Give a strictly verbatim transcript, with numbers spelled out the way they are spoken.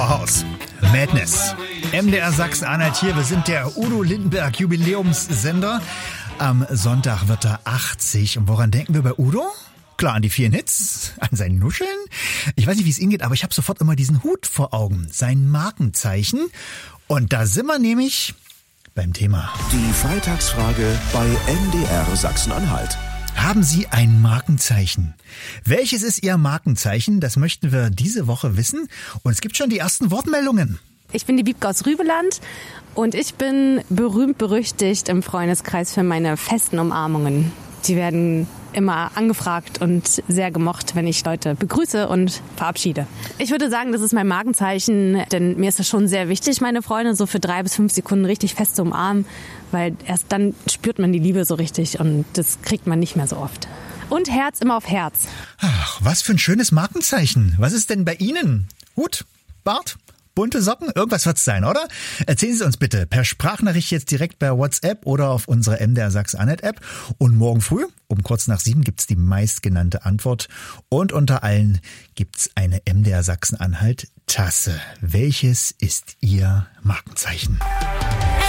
aus. Madness. M D R Sachsen-Anhalt hier. Wir sind der Udo Lindenberg Jubiläumssender. Am Sonntag wird er achtzig. Und woran denken wir bei Udo? Klar, an die vielen Hits, an sein Nuscheln. Ich weiß nicht, wie es Ihnen geht, aber ich habe sofort immer diesen Hut vor Augen. Sein Markenzeichen. Und da sind wir nämlich beim Thema. Die Freitagsfrage bei M D R Sachsen-Anhalt. Haben Sie ein Markenzeichen? Welches ist Ihr Markenzeichen? Das möchten wir diese Woche wissen. Und es gibt schon die ersten Wortmeldungen. Ich bin die Wiebke aus Rübeland und ich bin berühmt-berüchtigt im Freundeskreis für meine festen Umarmungen. Die werden immer angefragt und sehr gemocht, wenn ich Leute begrüße und verabschiede. Ich würde sagen, das ist mein Markenzeichen, denn mir ist es schon sehr wichtig, meine Freunde so für drei bis fünf Sekunden richtig fest zu umarmen, weil erst dann spürt man die Liebe so richtig und das kriegt man nicht mehr so oft. Und Herz immer auf Herz. Ach, was für ein schönes Markenzeichen. Was ist denn bei Ihnen? Hut? Bart? Bunte Socken? Irgendwas wird's sein, oder? Erzählen Sie uns bitte per Sprachnachricht jetzt direkt bei WhatsApp oder auf unserer M D R Sachsen-Anhalt-App. Und morgen früh um kurz nach sieben gibt's die meistgenannte Antwort. Und unter allen gibt's eine M D R Sachsen-Anhalt-Tasse. Welches ist Ihr Markenzeichen?